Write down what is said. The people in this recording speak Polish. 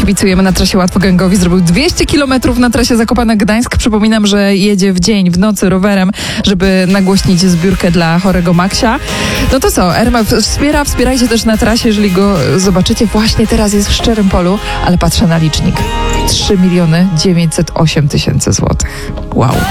kibicujemy na trasie Łatwogęgowi. Zrobił 200 km na trasie Zakopane-Gdańsk. Przypominam, że jedzie w dzień, w nocy rowerem, żeby nagłośnić zbiórkę dla chorego Maksia. No to co, RMF wspiera, wspierajcie też na trasie, jeżeli go zobaczycie. Właśnie teraz jest w szczerym polu, ale patrzę na licznik. 3 908 000 złotych. Wow.